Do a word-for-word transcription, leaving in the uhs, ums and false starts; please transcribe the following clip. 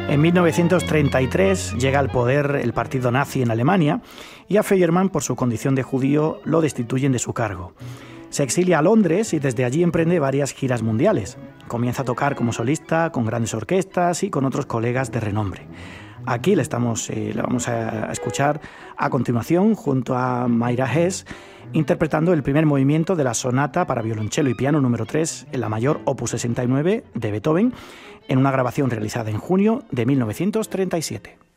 En mil novecientos treinta y tres llega al poder el partido nazi en Alemania y a Feyerabend, por su condición de judío, lo destituyen de su cargo. Se exilia a Londres y desde allí emprende varias giras mundiales. Comienza a tocar como solista, con grandes orquestas y con otros colegas de renombre. Aquí le, estamos, eh, le vamos a escuchar a continuación junto a Mayra Hess interpretando el primer movimiento de la sonata para violonchelo y piano número tres en la mayor opus sesenta y nueve de Beethoven en una grabación realizada en junio de mil novecientos treinta y siete.